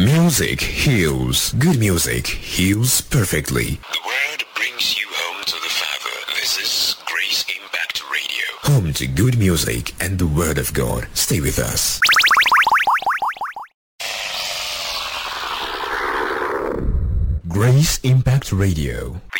Music heals. Good music heals perfectly. The word brings you home to the Father. This is Grace Impact Radio. Home to good music and the Word of God. Stay with us. Grace Impact Radio.